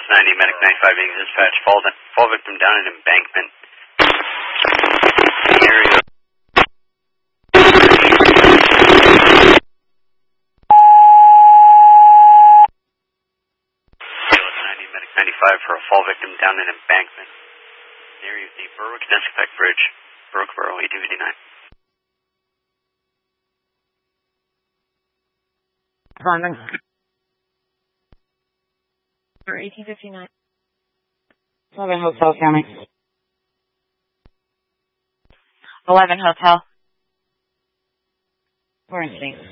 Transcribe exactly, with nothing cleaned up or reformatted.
ninety, Medic ninety-five being dispatched. Fall, fall victim down an embankment. The area. ninety, Medic ninety-five for a fall victim down an embankment. The area of the Berwick-Nesquepack Bridge, Berwick-Borough, eighteen fifty-nine. London. For eighteen fifty-nine. eleven Hotel County. eleven Hotel. Quarantine.